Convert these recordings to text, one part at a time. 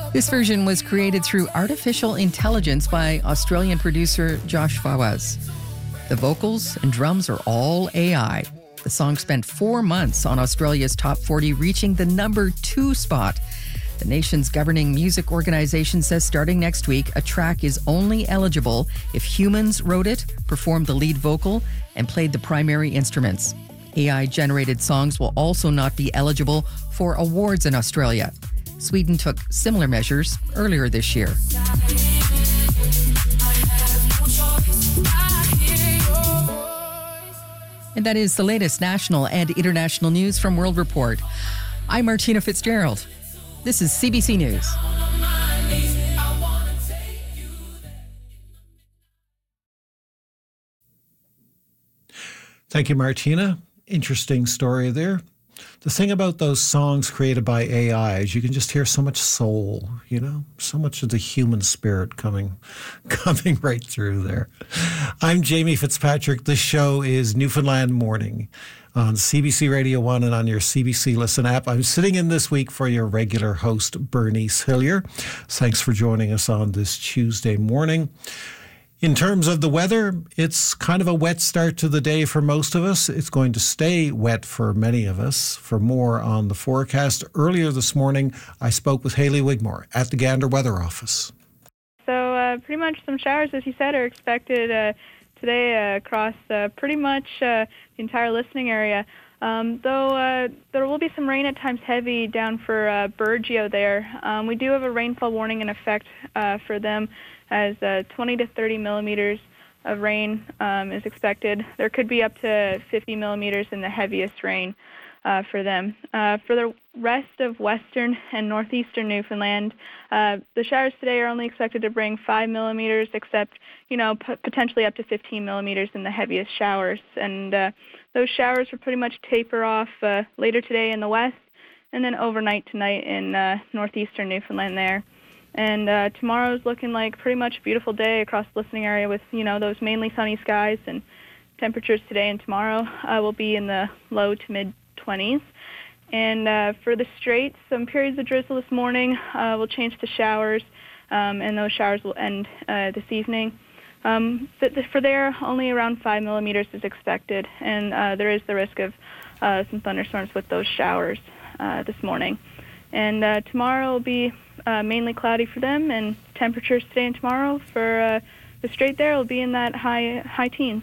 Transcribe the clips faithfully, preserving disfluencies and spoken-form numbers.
This version was created through artificial intelligence by Australian producer Josh Fawaz. The vocals and drums are all A I. The song spent four months on Australia's top forty, reaching the number two spot. The nation's governing music organization says starting next week, a track is only eligible if humans wrote it, performed the lead vocal, and played the primary instruments. A I-generated songs will also not be eligible for awards in Australia. Sweden took similar measures earlier this year. And that is the latest national and international news from World Report. I'm Martina Fitzgerald. This is C B C News. Thank you, Martina. Interesting story there. The thing about those songs created by A I is you can just hear so much soul, you know, so much of the human spirit coming coming right through there. I'm Jamie Fitzpatrick. This show is Newfoundland Morning on C B C Radio one and on your C B C Listen app. I'm sitting in this week for your regular host, Bernice Hillier. Thanks for joining us on this Tuesday morning. In terms of the weather, it's kind of a wet start to the day for most of us. It's going to stay wet for many of us. For more on the forecast, earlier this morning, I spoke with Hayley Wigmore at the Gander Weather Office. So uh, pretty much some showers, as you said, are expected uh, today uh, across uh, pretty much uh, the entire listening area. Um, though uh, there will be some rain at times heavy down for uh, Burgeo there. Um, we do have a rainfall warning in effect uh, for them, as uh, twenty to thirty millimeters of rain um, is expected. There could be up to fifty millimeters in the heaviest rain uh, for them. Uh, for the rest of western and northeastern Newfoundland, uh, the showers today are only expected to bring five millimeters, except, you know, p- potentially up to fifteen millimeters in the heaviest showers. And uh, those showers will pretty much taper off uh, later today in the west, and then overnight tonight in uh, northeastern Newfoundland there. And uh, tomorrow's looking like pretty much a beautiful day across the listening area with, you know, those mainly sunny skies, and temperatures today and tomorrow uh, will be in the low to mid-twenties. And uh, for the Straits, some periods of drizzle this morning uh, will change to showers, um, and those showers will end uh, this evening. Um, for there, only around five millimeters is expected, and uh, there is the risk of uh, some thunderstorms with those showers uh, this morning. And uh, tomorrow will be uh, mainly cloudy for them, and temperatures today and tomorrow for uh, the Strait there will be in that high high teens.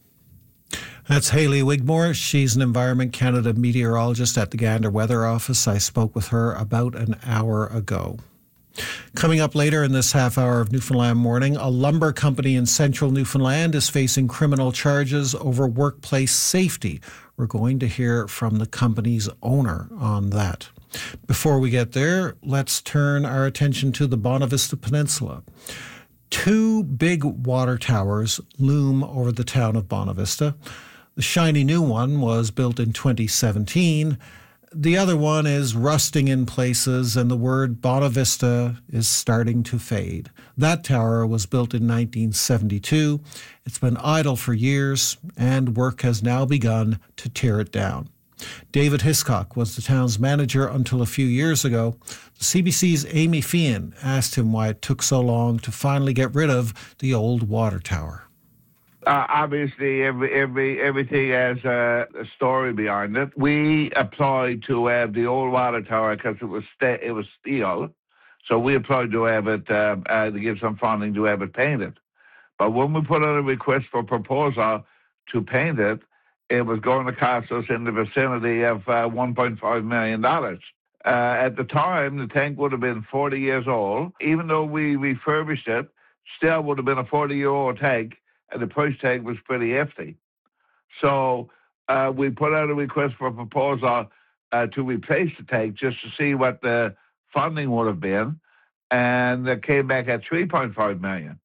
That's Hayley Wigmore. She's an Environment Canada meteorologist at the Gander Weather Office. I spoke with her about an hour ago. Coming up later in this half hour of Newfoundland Morning, a lumber company in central Newfoundland is facing criminal charges over workplace safety. We're going to hear from the company's owner on that. Before we get there, let's turn our attention to the Bonavista Peninsula. Two big water towers loom over the town of Bonavista. The shiny new one was built in twenty seventeen. The other one is rusting in places, and the word Bonavista is starting to fade. That tower was built in nineteen seventy-two. It's been idle for years, and work has now begun to tear it down. David Hiscock was the town's manager until a few years ago. The C B C's Amy Feehan asked him why it took so long to finally get rid of the old water tower. Uh, obviously, every every everything has a, a story behind it. We applied to have the old water tower because it was st- it was steel, so we applied to have it uh, uh, to give some funding to have it painted. But when we put out a request for proposal to paint it, it was going to cost us in the vicinity of uh, one point five million dollars. Uh, at the time, the tank would have been forty years old. Even though we refurbished it, still would have been a forty-year-old tank, and the price tag was pretty hefty. So uh, we put out a request for proposal uh, to replace the tank just to see what the funding would have been, and it came back at three point five million dollars.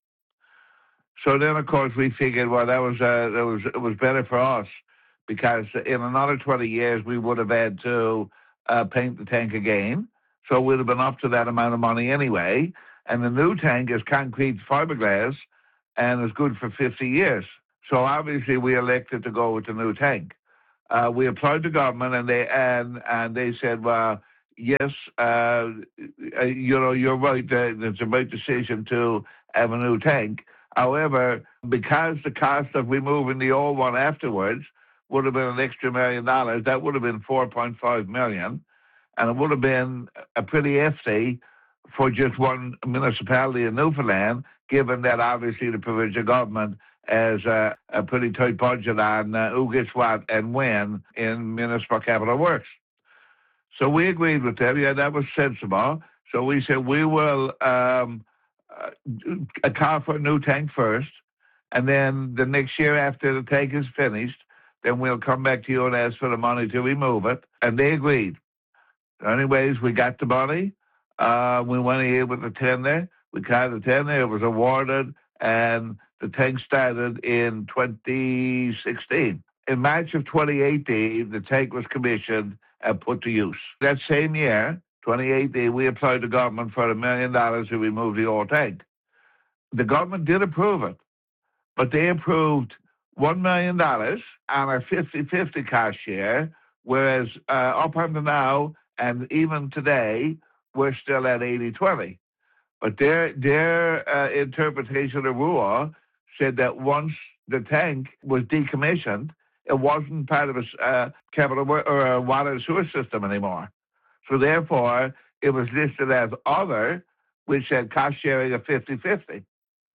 So then, of course, we figured, well, that was uh, that was it was better for us, because in another twenty years we would have had to uh, paint the tank again. So we'd have been up to that amount of money anyway. And the new tank is concrete fiberglass and is good for fifty years. So obviously we elected to go with the new tank. Uh, we applied to government, and they and and they said, well, yes, uh, you know, you're right. Uh, it's a right decision to have a new tank. However, because the cost of removing the old one afterwards would have been an extra million dollars, that would have been four point five million, and it would have been a pretty hefty for just one municipality in Newfoundland, given that obviously the provincial government has a, a pretty tight budget on uh, who gets what and when in municipal capital works. So we agreed with them. Yeah, that was sensible. So we said we will um, uh, account for a new tank first, and then the next year after the tank is finished, then we'll come back to you and ask for the money to remove it. And they agreed. Anyways, we got the money. Uh, we went ahead with the tender. We got the tender. It was awarded, and the tank started in twenty sixteen. In March of twenty eighteen, the tank was commissioned and put to use. That same year, twenty eighteen, we applied to government for a million dollars to remove the old tank. The government did approve it, but they approved one million dollars on a fifty-fifty cost share, whereas uh, up until now, and even today, we're still at eighty twenty. But their their uh, interpretation of the rule said that once the tank was decommissioned, it wasn't part of a uh, capital or a water and sewer system anymore. So therefore, it was listed as other, which had cost sharing of fifty-fifty.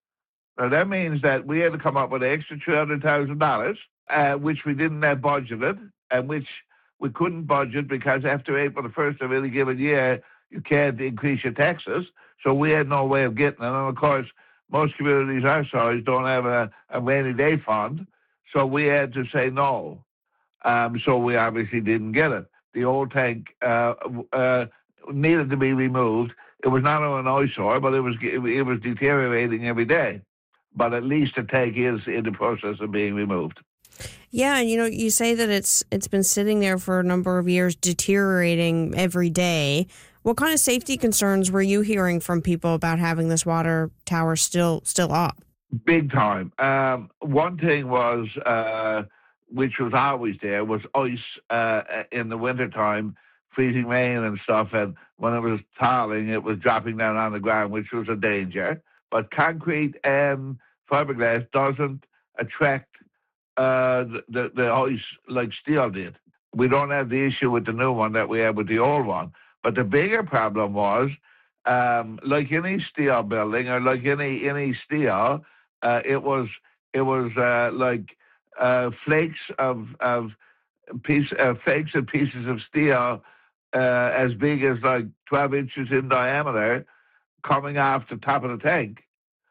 Now that means that we had to come up with an extra two hundred thousand dollars, uh, which we didn't have budgeted, and which we couldn't budget because after April the first of any given year, you can't increase your taxes. So we had no way of getting it. And of course, most communities our size don't have a, a rainy day fund. So we had to say no. Um, so we obviously didn't get it. The old tank uh, uh, needed to be removed. It was not an eyesore, but it was it was deteriorating every day. But at least the tank is in the process of being removed. Yeah, and you know, you say that it's it's been sitting there for a number of years, deteriorating every day. What kind of safety concerns were you hearing from people about having this water tower still still up? Big time. Um, one thing was, uh, which was always there, was ice uh, in the wintertime, freezing rain and stuff. And when it was thawing, it was dropping down on the ground, which was a danger. But concrete and fiberglass doesn't attract uh, the, the, the ice like steel did. We don't have the issue with the new one that we had with the old one. But the bigger problem was, um, like any steel building or like any any steel, uh, it was it was uh, like uh, flakes of of piece uh, flakes and pieces of steel uh, as big as like twelve inches in diameter, coming off the top of the tank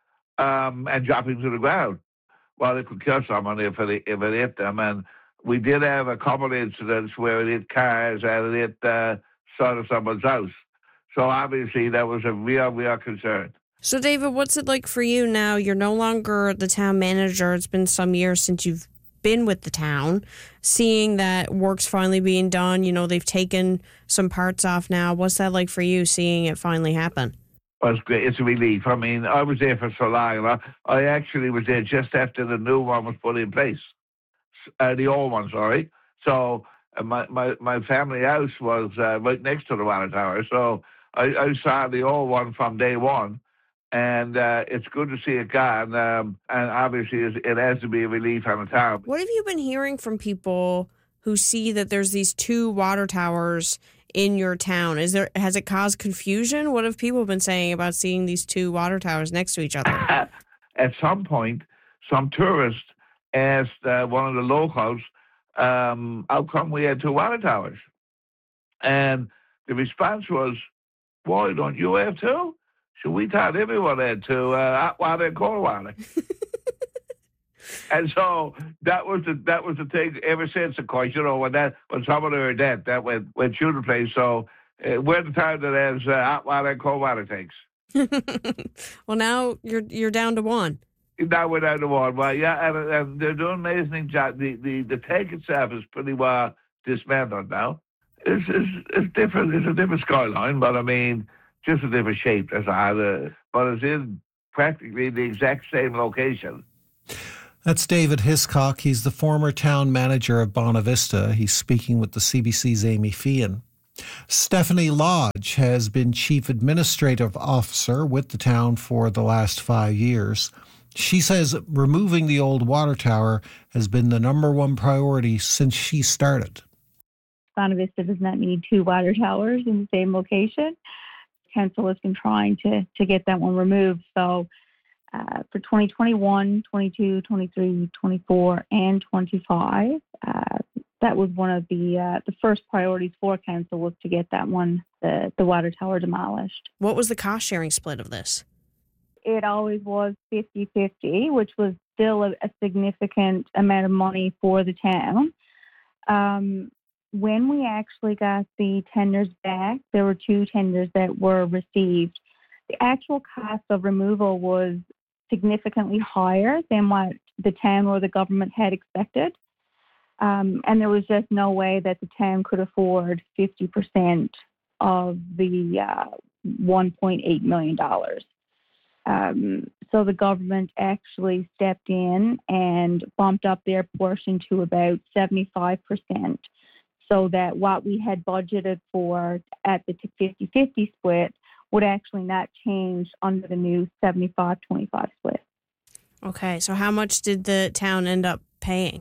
um, and dropping to the ground. Well, it could kill someone if it if it hit them, and we did have a couple of incidents where it hit cars and it hit uh, side of someone's house. So obviously that was a real, real concern. So David, what's it like for you now? You're no longer the town manager. It's been some years since you've been with the town. Seeing that work's finally being done, you know, they've taken some parts off now. What's that like for you, seeing it finally happen? Well, it's great. It's a relief. I mean, I was there for so long. I, I actually was there just after the new one was put in place. Uh, the old one, sorry. So uh, my, my, my family house was uh, right next to the water tower. So I, I saw the old one from day one. And uh, it's good to see it gone. Um, and obviously, it has to be a relief on the town. What have you been hearing from people who see that there's these two water towers in your town? Is there has it caused confusion? What have people been saying about seeing these two water towers next to each other? At some point, some tourist asked uh, one of the locals, um, how come we had two water towers? And the response was, why don't you have two? So we thought everyone had two, uh, hot water and cold water. And so that was the that was the thing ever since, of course. You know, when that when someone heard that, that went went through the place. So uh, we're the town that has uh, hot water and cold water tanks. Well, now you're you're down to one. Now we're down to one. Well, yeah, and, and they're doing an amazing job. The, the the tank itself is pretty well dismantled now. It's it's, it's different. It's a different skyline, but I mean, just a different shape. That's all. Uh, but it's in practically the exact same location. That's David Hiscock. He's the former town manager of Bonavista. He's speaking with the C B C's Amy Feehan. Stephanie Lodge has been Chief Administrative Officer with the town for the last five years. She says removing the old water tower has been the number one priority since she started. Bonavista does not need two water towers in the same location. Council has been trying to, to get that one removed. So uh, for twenty twenty-one, twenty-two, twenty-three, twenty-four, and twenty-five, uh, that was one of the uh, the first priorities for Council, was to get that one, the, the water tower, demolished. What was the cost sharing split of this? It always was fifty-fifty, which was still a, a significant amount of money for the town. Um, when we actually got the tenders back, there were two tenders that were received. The actual cost of removal was significantly higher than what the town or the government had expected. Um, and there was just no way that the town could afford fifty percent of the uh, one point eight million dollars. Um, so the government actually stepped in and bumped up their portion to about seventy-five percent, so that what we had budgeted for at the fifty-fifty split would actually not change under the new seventy-five twenty-five split. Okay, so how much did the town end up paying?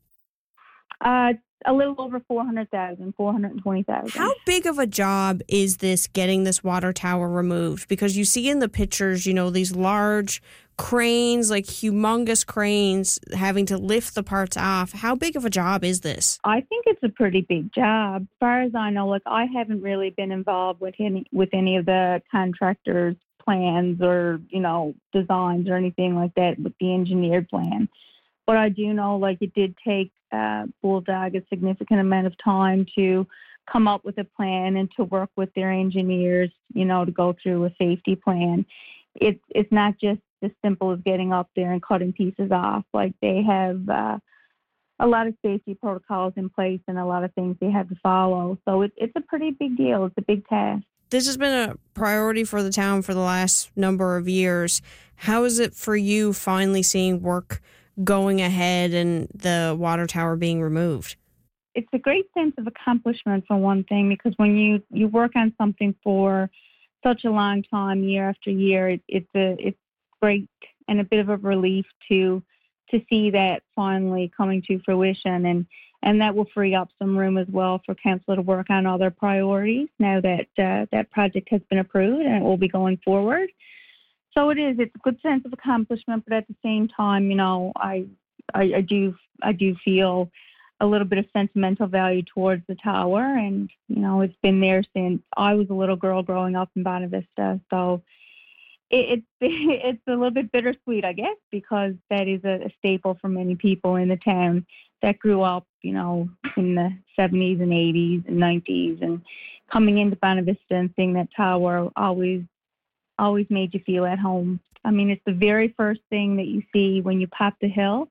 Uh, a little over four hundred thousand dollars, four hundred twenty thousand dollars. How big of a job is this, getting this water tower removed? Because you see in the pictures, you know, these large cranes, like humongous cranes, having to lift the parts off. How big of a job is this? I think it's a pretty big job. As far as I know, like, I haven't really been involved with any with any of the contractors' plans or, you know, designs or anything like that with the engineered plan. But I do know, like, it did take uh, Bulldog a significant amount of time to come up with a plan and to work with their engineers, you know, to go through a safety plan. It's it's not just as simple as getting up there and cutting pieces off. Like, they have uh, a lot of safety protocols in place and a lot of things they have to follow. So it, it's a pretty big deal. It's a big task. This has been a priority for the town for the last number of years. How is it for you finally seeing work going ahead and the water tower being removed? It's a great sense of accomplishment, for one thing, because when you, you work on something for such a long time, year after year, it, it's a it's great and a bit of a relief to to see that finally coming to fruition, and and that will free up some room as well for council to work on other priorities now that uh, that project has been approved and it will be going forward. So it is. It's a good sense of accomplishment, but at the same time, you know, I, I, I do, I do feel a little bit of sentimental value towards the tower, and you know, it's been there since I was a little girl growing up in Bonavista. So it, it's it's a little bit bittersweet, I guess, because that is a, a staple for many people in the town that grew up, you know, in the seventies and eighties and nineties, and coming into Bonavista and seeing that tower always. always made you feel at home. I mean, it's the very first thing that you see when you pop the hill,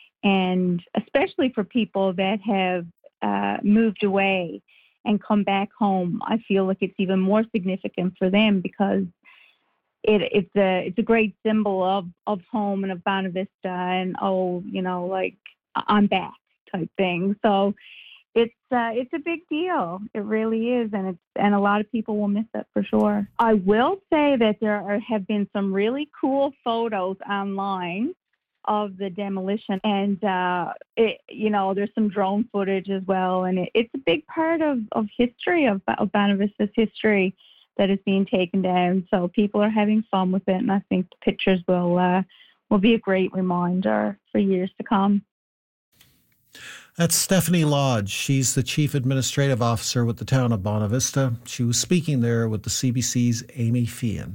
and especially for people that have uh, moved away and come back home, I feel like it's even more significant for them, because it, it's a it's a great symbol of, of home and of Bonavista, and oh, you know, like, I'm back type thing. So It's uh, it's a big deal. It really is, and it's and a lot of people will miss it for sure. I will say that there are, have been some really cool photos online of the demolition, and uh, it, you know, there's some drone footage as well, and it, it's a big part of, of history of, of Bonavista's history that is being taken down. So people are having fun with it, and I think the pictures will uh, will be a great reminder for years to come. That's Stephanie Lodge. She's the Chief Administrative Officer with the town of Bonavista. She was speaking there with the C B C's Amy Feehan.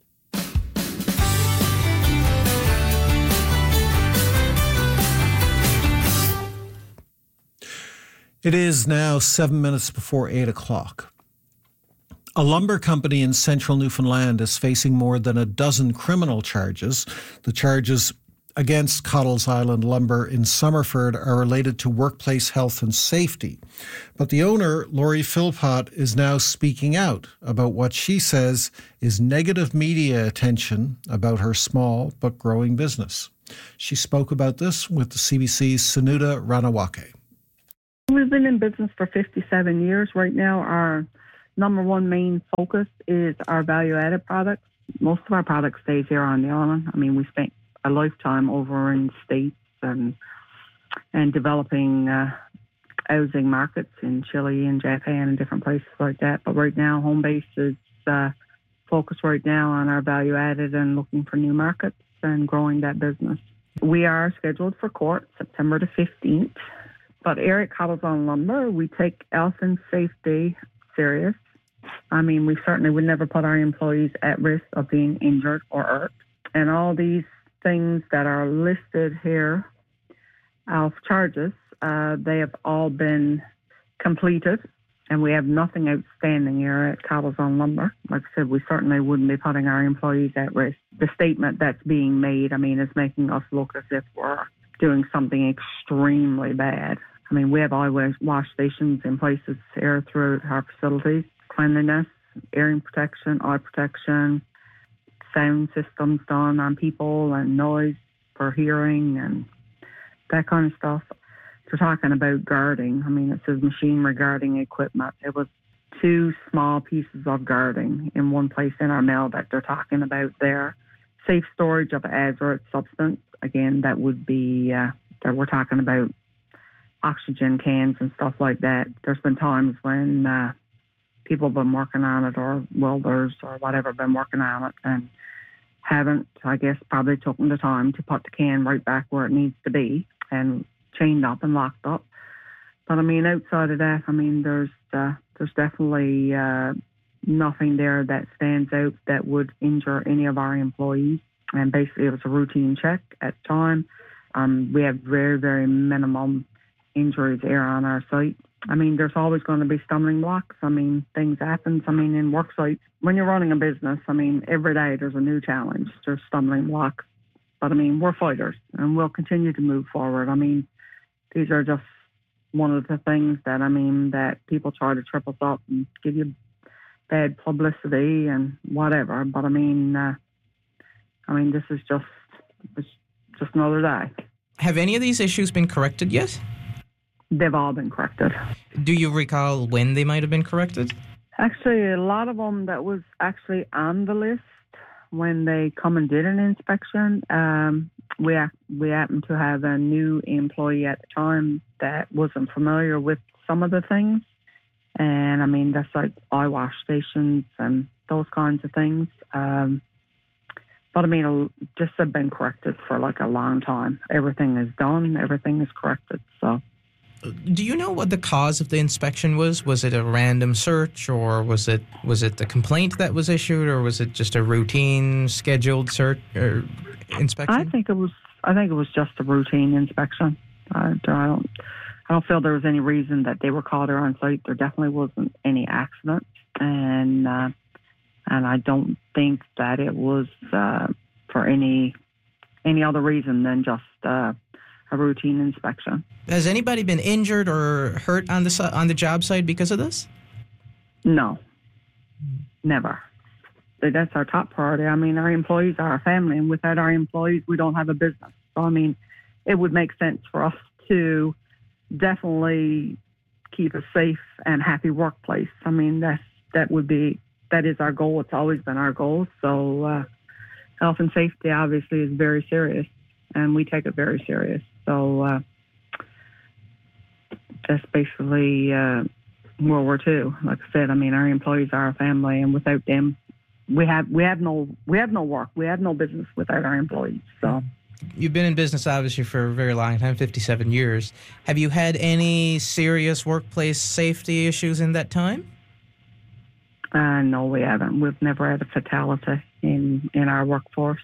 It is now seven minutes before eight o'clock. A lumber company in central Newfoundland is facing more than a dozen criminal charges. The charges against Cottles Island Lumber in Summerford are related to workplace health and safety. But the owner, Laurie Philpott, is now speaking out about what she says is negative media attention about her small but growing business. She spoke about this with the C B C's Sanuda Ranawake. It was been in business for fifty-seven years. Right now, our number one main focus is our value-added products. Most of our product stays here on the island. I mean, we spent a lifetime over in the States and and developing uh, housing markets in Chile and Japan and different places like that. But right now, home base is uh, focused right now on our value-added and looking for new markets and growing that business. We are scheduled for court September the fifteenth. But here at Cottles Island Lumber, we take health and safety serious. I mean, we certainly would never put our employees at risk of being injured or hurt. And all these things that are listed here of charges, uh, they have all been completed, and we have nothing outstanding here at Cottles Island Lumber. Like I said, we certainly wouldn't be putting our employees at risk. The statement that's being made, I mean, is making us look as if we're doing something extremely bad. I mean, we have eye wash stations in places here throughout our facilities. Cleanliness, hearing protection, eye protection, sound systems done on people and noise for hearing and that kind of stuff. They're talking about guarding. I mean, it says machinery guarding equipment. It was two small pieces of guarding in one place in our mill that they're talking about there. Safe storage of hazardous substance. Again, that would be, uh, that we're talking about oxygen cans and stuff like that. There's been times when uh, people have been working on it, or welders or whatever been working on it and haven't, I guess, probably taken the time to put the can right back where it needs to be and chained up and locked up. But I mean, outside of that, I mean, there's uh, there's definitely uh, nothing there that stands out that would injure any of our employees. And basically, it was a routine check at the time. Um, we have very, very minimum injuries here on our site. I mean, there's always going to be stumbling blocks. I mean, things happen. I mean, in work sites, when you're running a business, I mean, every day there's a new challenge. There's stumbling blocks. But I mean, we're fighters and we'll continue to move forward. I mean, these are just one of the things that, I mean, that people try to trip us up and give you bad publicity and whatever. But I mean, uh, I mean, this is just, it's just another day. Have any of these issues been corrected yet? They've all been corrected. Do you recall when they might have been corrected? Actually, a lot of them that was actually on the list when they come and did an inspection. Um, we we happened to have a new employee at the time that wasn't familiar with some of the things. And I mean, that's like eye wash stations and those kinds of things. Um, but I mean, just have been corrected for like a long time. Everything is done. Everything is corrected. So. Do you know what the cause of the inspection was? Was it a random search, or was it was it the complaint that was issued, or was it just a routine scheduled search or inspection? I think it was. I think it was just a routine inspection. I, I don't. I don't feel there was any reason that they were called here on site. There definitely wasn't any accident, and uh, and I don't think that it was uh, for any any other reason than just. Uh, a routine inspection. Has anybody been injured or hurt on the on the job site because of this? No, never. That's our top priority. I mean, our employees are our family, and without our employees, we don't have a business. So, I mean, it would make sense for us to definitely keep a safe and happy workplace. I mean, that's, that would be, that is our goal. It's always been our goal. So, uh, health and safety obviously is very serious, and we take it very serious. So uh, that's basically uh, World War Two. Like I said, I mean, our employees are our family, and without them, we have we have no we have no work. We have no business without our employees. So you've been in business obviously for a very long time, fifty-seven years. Have you had any serious workplace safety issues in that time? Uh, no, we haven't. We've never had a fatality in in our workforce.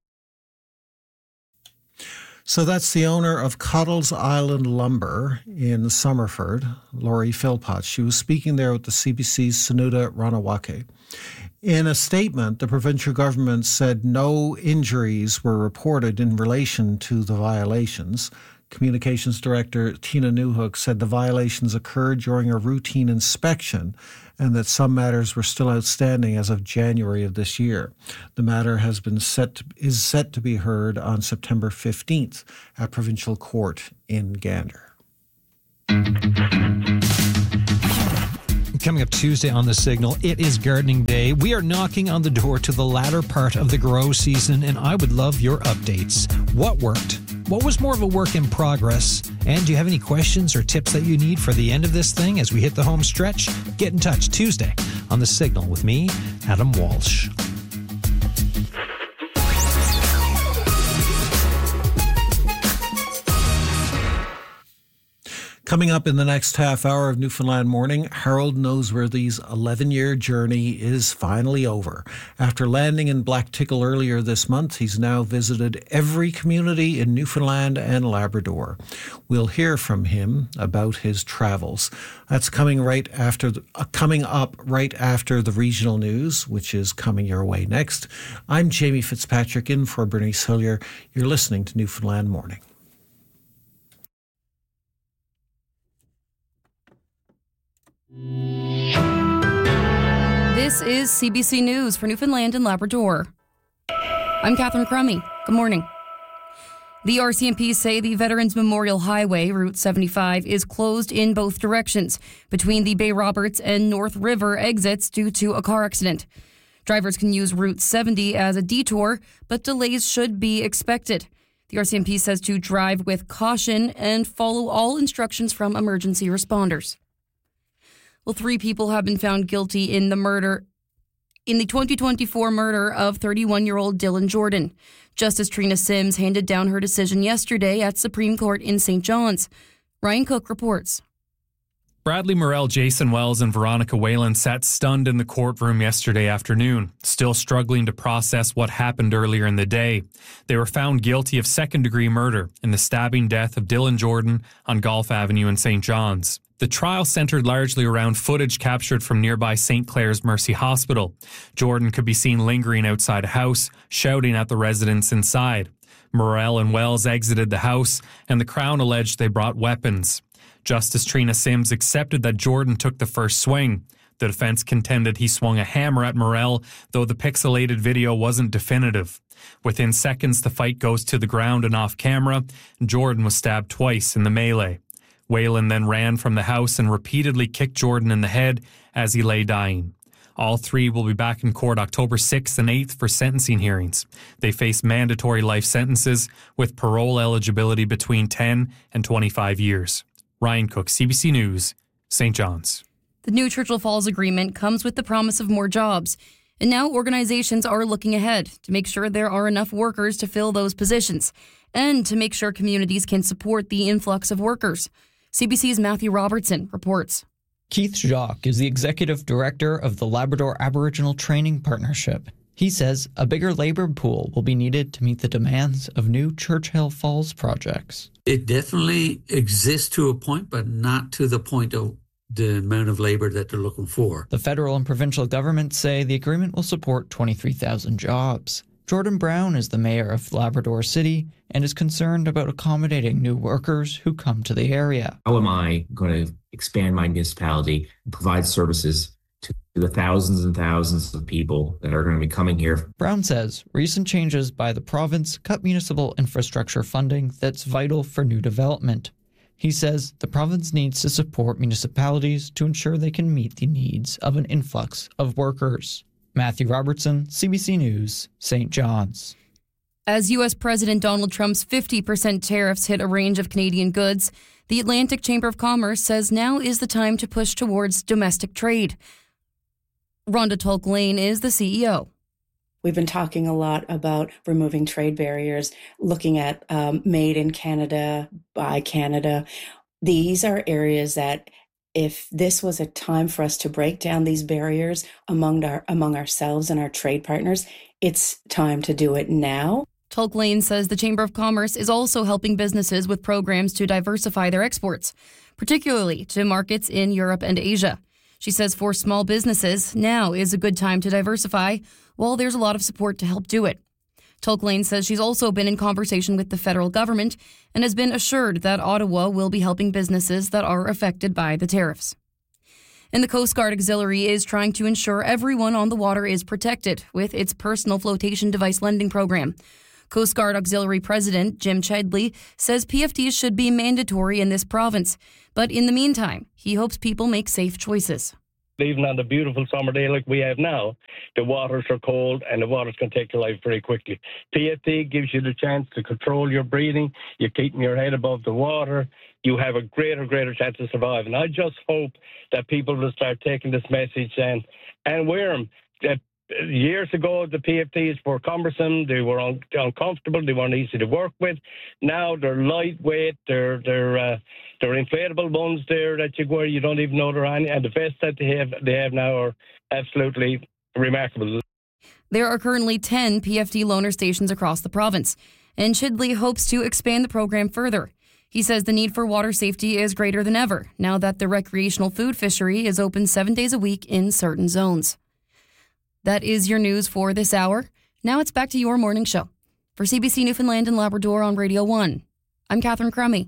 So that's the owner of Cottles Island Lumber in Somerford, Laurie Philpott. She was speaking there with the C B C's Sanuda Ranawake. In a statement, the provincial government said no injuries were reported in relation to the violations. Communications Director Tina Newhook said the violations occurred during a routine inspection and that some matters were still outstanding as of January of this year. The matter has been set to, is set to be heard on September fifteenth at Provincial Court in Gander. Coming up Tuesday on The Signal, it is gardening day. We are knocking on the door to the latter part of the grow season, and I would love your updates. What worked? What was more of a work in progress? And do you have any questions or tips that you need for the end of this thing as we hit the home stretch? Get in touch Tuesday on The Signal with me, Adam Walsh. Coming up in the next half hour of Newfoundland Morning, Harold Noseworthy's eleven-year journey is finally over. After landing in Blacktickle earlier this month, he's now visited every community in Newfoundland and Labrador. We'll hear from him about his travels. That's coming right after the, uh, coming up right after the regional news, which is coming your way next. I'm Jamie Fitzpatrick in for Bernice Hillier. You're listening to Newfoundland Morning. This is C B C News for Newfoundland and Labrador. I'm Catherine Crummy. Good morning. The R C M P say the Veterans Memorial Highway, Route seventy-five, is closed in both directions between the Bay Roberts and North River exits due to a car accident. Drivers can use Route seventy as a detour, but delays should be expected. The R C M P says to drive with caution and follow all instructions from emergency responders. Well, three people have been found guilty in the murder, in the twenty twenty-four murder of thirty-one-year-old Dylan Jordan. Justice Trina Sims handed down her decision yesterday at Supreme Court in Saint John's. Ryan Cook reports. Bradley Morell, Jason Wells, and Veronica Whalen sat stunned in the courtroom yesterday afternoon, still struggling to process what happened earlier in the day. They were found guilty of second-degree murder in the stabbing death of Dylan Jordan on Golf Avenue in Saint John's. The trial centered largely around footage captured from nearby Saint Clair's Mercy Hospital. Jordan could be seen lingering outside a house, shouting at the residents inside. Morell and Wells exited the house, and the Crown alleged they brought weapons. Justice Trina Sims accepted that Jordan took the first swing. The defense contended he swung a hammer at Morell, though the pixelated video wasn't definitive. Within seconds, the fight goes to the ground and off camera. Jordan was stabbed twice in the melee. Whalen then ran from the house and repeatedly kicked Jordan in the head as he lay dying. All three will be back in court October sixth and eighth for sentencing hearings. They face mandatory life sentences with parole eligibility between ten and twenty-five years. Ryan Cook, C B C News, Saint John's. The new Churchill Falls agreement comes with the promise of more jobs. And now organizations are looking ahead to make sure there are enough workers to fill those positions and to make sure communities can support the influx of workers. C B C's Matthew Robertson reports. Keith Jacques is the executive director of the Labrador Aboriginal Training Partnership. He says a bigger labor pool will be needed to meet the demands of new Churchill Falls projects. It definitely exists to a point, but not to the point of the amount of labor that they're looking for. The federal and provincial governments say the agreement will support twenty-three thousand jobs. Jordan Brown is the mayor of Labrador City and is concerned about accommodating new workers who come to the area. How am I going to expand my municipality and provide services to the thousands and thousands of people that are going to be coming here? Brown says recent changes by the province cut municipal infrastructure funding that's vital for new development. He says the province needs to support municipalities to ensure they can meet the needs of an influx of workers. Matthew Robertson, C B C News, Saint John's. As U S President Donald Trump's fifty percent tariffs hit a range of Canadian goods, the Atlantic Chamber of Commerce says now is the time to push towards domestic trade. Rhonda Tolk-Lane is the C E O. We've been talking a lot about removing trade barriers, looking at um, made in Canada, by Canada. These are areas that if this was a time for us to break down these barriers among our among ourselves and our trade partners, it's time to do it now. Tolk-Lane says the Chamber of Commerce is also helping businesses with programs to diversify their exports, particularly to markets in Europe and Asia. She says for small businesses, now is a good time to diversify, while there's a lot of support to help do it. Tolk-Lane says she's also been in conversation with the federal government and has been assured that Ottawa will be helping businesses that are affected by the tariffs. And the Coast Guard Auxiliary is trying to ensure everyone on the water is protected with its personal flotation device lending program. Coast Guard Auxiliary President Jim Chedley says P F Ds should be mandatory in this province. But in the meantime, he hopes people make safe choices. Even on the beautiful summer day like we have now, the waters are cold and the waters can take your life very quickly. P F D gives you the chance to control your breathing. You're keeping your head above the water. You have a greater, greater chance of surviving. I just hope that people will start taking this message and, and wear them. That years ago, the P F Ds were cumbersome. They were un- uncomfortable. They weren't easy to work with. Now they're lightweight. They're they're uh, they're inflatable ones there that you wear. You don't even know they're on. And the vests that they have they have now are absolutely remarkable. There are currently ten P F D loaner stations across the province, and Chidley hopes to expand the program further. He says the need for water safety is greater than ever now that the recreational food fishery is open seven days a week in certain zones. That is your news for this hour. Now it's back to your morning show. For C B C Newfoundland and Labrador on Radio one, I'm Catherine Crummy.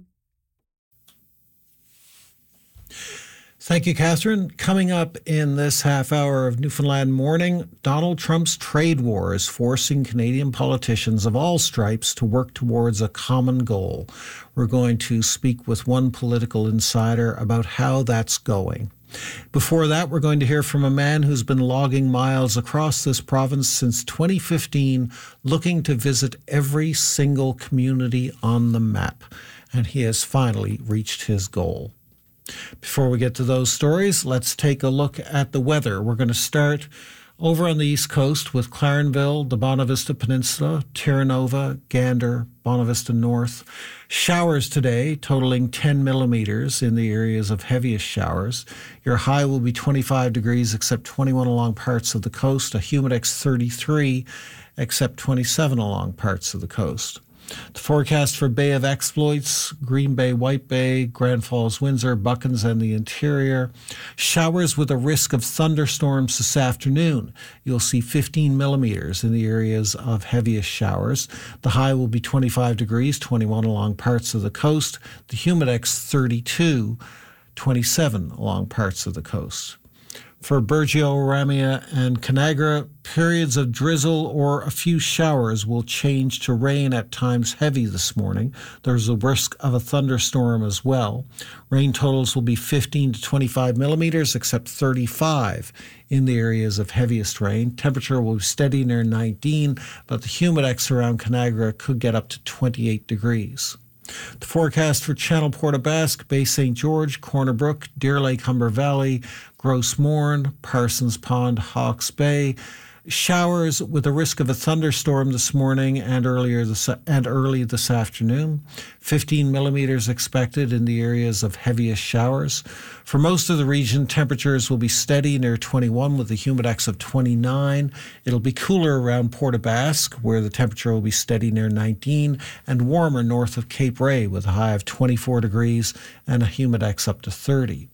Thank you, Catherine. Coming up in this half hour of Newfoundland Morning, Donald Trump's trade war is forcing Canadian politicians of all stripes to work towards a common goal. We're going to speak with one political insider about how that's going. Before that, we're going to hear from a man who's been logging miles across this province since twenty fifteen, looking to visit every single community on the map. And he has finally reached his goal. Before we get to those stories, let's take a look at the weather. We're going to start over on the East Coast with Clarenville, the Bonavista Peninsula, Terra Nova, Gander, Bonavista North. Showers today totaling ten millimeters in the areas of heaviest showers. Your high will be twenty-five degrees except twenty-one along parts of the coast. A humidex thirty-three except twenty-seven along parts of the coast. The forecast for Bay of Exploits, Green Bay, White Bay, Grand Falls, Windsor, Buckens, and the interior. Showers with a risk of thunderstorms this afternoon. You'll see fifteen millimeters in the areas of heaviest showers. The high will be twenty-five degrees, twenty-one along parts of the coast. The humidex thirty-two, twenty-seven along parts of the coast. For Burgeo, Ramea, and Canagra, periods of drizzle or a few showers will change to rain, at times heavy this morning. There's a risk of a thunderstorm as well. Rain totals will be fifteen to twenty-five millimeters, except thirty-five in the areas of heaviest rain. Temperature will be steady near nineteen, but the humidex around Canagra could get up to twenty-eight degrees. The forecast for Channel Port aux Basques, Bay Saint George, Corner Brook, Deer Lake, Humber Valley, Gross Mourne, Parsons Pond, Hawke's Bay. Showers with a risk of a thunderstorm this morning and earlier this, and early this afternoon. fifteen millimeters expected in the areas of heaviest showers. For most of the region, temperatures will be steady near twenty-one with a humidex of twenty-nine. It'll be cooler around Port aux Basques, where the temperature will be steady near nineteen, and warmer north of Cape Ray with a high of twenty-four degrees and a humidex up to thirty.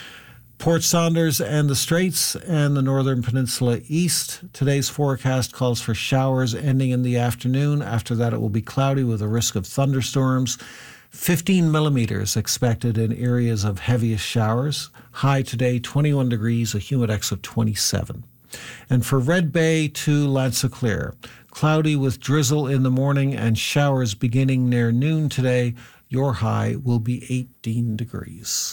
Port Saunders and the Straits and the Northern Peninsula East. Today's forecast calls for showers ending in the afternoon. After that, it will be cloudy with a risk of thunderstorms. fifteen millimeters expected in areas of heaviest showers. High today, twenty-one degrees, a humidex of twenty-seven. And for Red Bay to Lanziclere, cloudy with drizzle in the morning and showers beginning near noon today. Your high will be eighteen degrees.